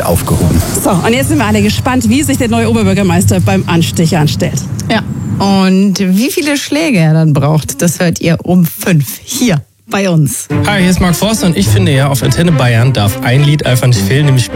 gut aufgehoben. So, und jetzt sind wir alle gespannt, wie sich der neue Oberbürgermeister beim Anstich anstellt. Ja, und wie viele Schläge er dann braucht, das hört ihr um 5 hier bei uns. Hi, hier ist Marc Forster und ich finde ja, auf Antenne Bayern darf ein Lied einfach nicht fehlen, nämlich